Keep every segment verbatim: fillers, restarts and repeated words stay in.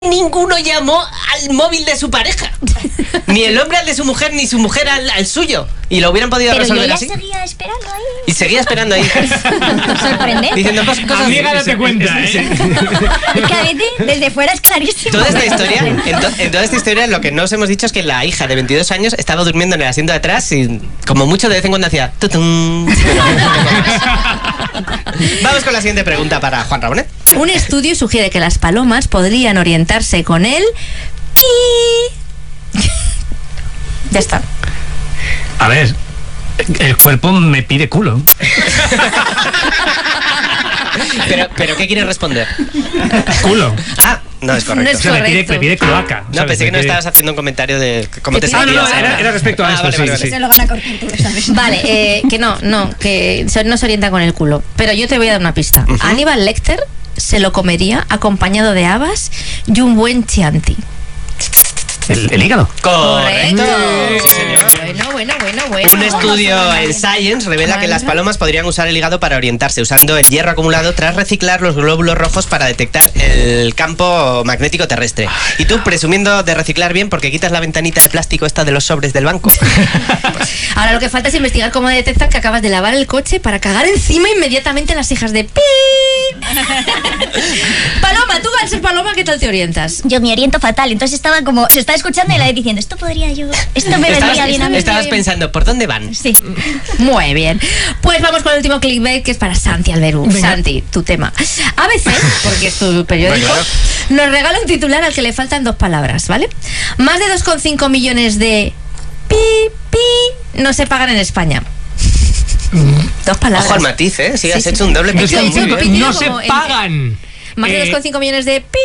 Ninguno llamó al móvil de su pareja. Ni el hombre al de su mujer, ni su mujer al, al suyo. Y lo hubieran podido Pero resolver ella así. seguía esperando ahí. Y seguía esperando ahí. Sorprendente. Diciendo cosas, cosas Amiga, date cuenta, ¿eh? Es que a veces desde fuera es clarísimo. Toda esta historia, en, to, en toda esta historia lo que no os hemos dicho es que la hija de veintidós años estaba durmiendo en el asiento de atrás y como mucho de vez en cuando hacía tutum. Vamos con la siguiente pregunta para Juan Rabonet. Un estudio sugiere que las palomas podrían orientarse con el pi. Ya está. A ver, el cuerpo me pide culo. Pero, pero ¿qué quieres responder? Culo. Ah, no es correcto. No es O sea, me pide, correcto. me pide cloaca. No, ¿sabes? pensé que Me no pide- estabas haciendo un comentario de cómo te Ah, Ah, no, sentías. no, era, era respecto a Ah, esto, vale, sí, vale, sí. Se lo van a cortar, tú lo sabes. Vale, eh, que no, no, que se- no se orienta con el culo. Pero yo te voy a dar una pista. Uh-huh. Aníbal Lecter se lo comería acompañado de habas y un buen chianti. El, el hígado. Correcto. Sí, señor. Bueno, bueno, bueno, bueno. Un estudio en Science revela que las palomas podrían usar el hígado para orientarse usando el hierro acumulado tras reciclar los glóbulos rojos para detectar el campo magnético terrestre. Y tú presumiendo de reciclar bien porque quitas la ventanita de plástico esta de los sobres del banco. Ahora lo que falta es investigar cómo detectan que acabas de lavar el coche para cagar encima inmediatamente las hijas de pi. Paloma, tú al ser paloma, ¿qué tal te orientas? Yo me oriento fatal, entonces estaba como, se estaba escuchando y la vez diciendo, esto podría yo, esto me Estabas, vendría bien a mí. estabas pensando, ¿por dónde van? Sí. Muy bien. Pues vamos con el último clickbait, que es para Santi Alberú. Santi, tu tema. A veces, porque es tu periódico, Bueno, nos regala un titular al que le faltan dos palabras, ¿vale? Más de dos coma cinco millones de pi, pi no se pagan en España. Dos palabras. Ojo al matiz, ¿eh? Si Sí, has sí, hecho sí. un doble Es que pico. he dicho Muy pi- bien. No como se en- pagan. Más de Eh, dos coma cinco millones de pi,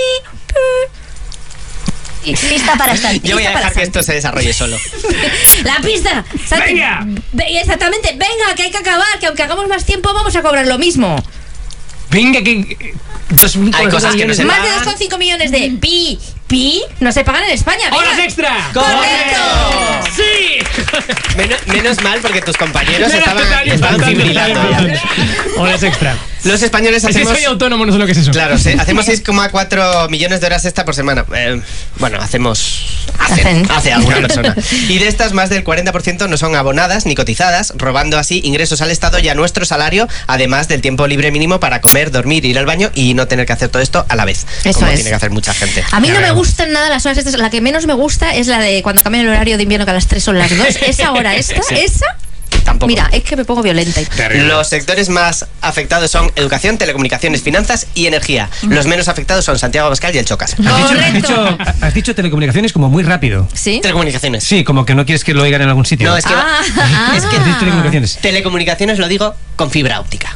pi. Lista para Santi. Yo voy a Lista dejar para que esto se desarrolle solo. La pista. Santi. ¡Venga! Ve- Exactamente. Venga, que hay que acabar, que aunque hagamos más tiempo vamos a cobrar lo mismo. Venga, que. Dos, Hay cosas que no se Más de pagan. dos coma cinco millones de pi, pi no se pagan en España. Venga. ¡Horas extra! ¡Correcto! ¡Sí! Menos, menos mal porque tus compañeros Mira, estaban, total, estaban total, fibrilando total. ya. Horas extra. Los españoles Es que hacemos... soy autónomo, no sé lo que es eso. Claro, sí, hacemos seis coma cuatro millones de horas extra por semana. Eh, bueno, hacemos... Hacen, Hacen. hace alguna persona. Y de estas, más del cuarenta por ciento no son abonadas ni cotizadas, robando así ingresos al Estado y a nuestro salario, además del tiempo libre mínimo para comer, dormir, ir al baño y no tener que hacer todo esto a la vez. Eso como es. tiene que hacer mucha gente. A mí Ya no me veo. gustan nada las horas estas. La que menos me gusta es la de cuando cambian el horario de invierno, que a las tres son las dos. Esa hora, esta, Sí. esa. Tampoco. Mira, es que me pongo violenta. y- Terrible. Los sectores más afectados son educación, telecomunicaciones, finanzas y energía. Los menos afectados son Santiago Abascal y el Chocas. Has dicho, has, Correcto. dicho, has dicho telecomunicaciones como muy rápido. ¿Sí? Telecomunicaciones. Sí, como que no quieres que lo oigan en algún sitio. No, es que, Ah, ah. es que Has dicho telecomunicaciones. telecomunicaciones lo digo con fibra óptica.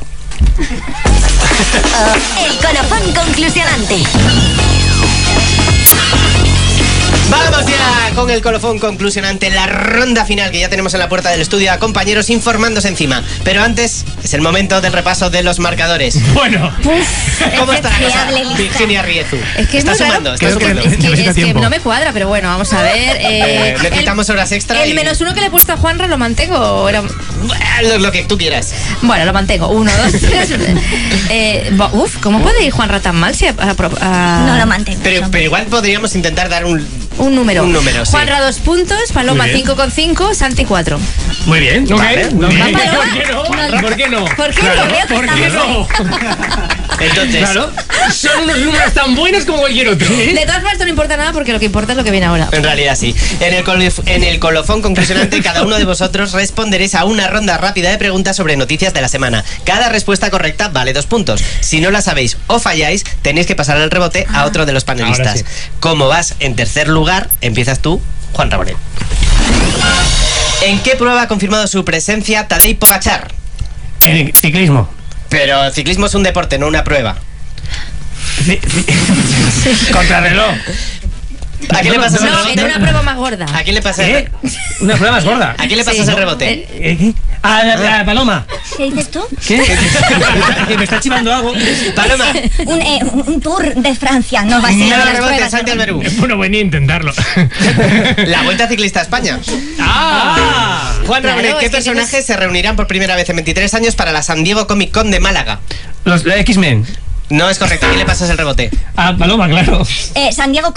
El colofón conclusionante. Vamos ya con el colofón conclusionante, la ronda final que ya tenemos en la puerta del estudio a compañeros informándose encima. Pero antes es el momento del repaso de los marcadores. Bueno, ¿Cómo está la Fiable cosa, lista. Virginia Riezu? Es que es ¿Está muy raro. sumando? ¿Está Creo que sumando? Es que, Necesita es que tiempo. no me cuadra, pero bueno, vamos a ver. Eh, Eh, necesitamos horas extra El y- menos uno que le he puesto a Juanra, ¿lo mantengo? o era- Lo, lo que tú quieras. Bueno, lo mantengo. Uno, dos, tres. Eh, bo- uf, ¿cómo puede ir Juanra tan mal si a- a- a- No lo mantengo. Pero, pero igual podríamos intentar dar un... Un número. Un número, sí. Juanra dos puntos, Paloma Muy bien. cinco con cinco, Santi cuatro. muy bien. Ok, Vale, muy bien. Paloma. ¿Por qué no? ¿Por qué no? ¿Por qué Claro, no? Veo que ¿por qué estamos no? Entonces, Claro, son unos números tan buenos como cualquier otro. De todas formas, esto no importa nada porque lo que importa es lo que viene ahora. en realidad sí. En el, colif- en el colofón conclusionante, cada uno de vosotros responderéis a una ronda rápida de preguntas sobre noticias de la semana. Cada respuesta correcta vale dos puntos. Si no la sabéis o falláis, tenéis que pasar el rebote a otro de los panelistas. Ahora sí. Como vas en tercer lugar, empiezas tú, Juan Rabonet. ¿En qué prueba ha confirmado su presencia Tadej Pogačar? En el ciclismo. Pero el ciclismo es un deporte, no una prueba. Ci- ci- Contrarreloj. ¿A quién le pasas el No, en rebote? una prueba más gorda. ¿A quién le pasas el, ¿Eh? Una prueba más gorda. ¿A quién le pasas Sí. el rebote? Eh, ¿Eh, qué? A la, a Paloma. ¿Qué dices tú? ¿Qué? Que me está chivando algo. Paloma. Un, eh, un tour de Francia, no va a ser No las rebote, pruebas. Santi Alberú. Bueno, venía a intentarlo. La Vuelta Ciclista a España. ¡Ah! Juan Claro, Rabonet, ¿qué es que personajes tienes- se reunirán por primera vez en veintitrés años para la San Diego Comic Con de Málaga? Los X-Men. No es correcto, ¿a quién le pasas el rebote? A Paloma, claro. Eh, San Diego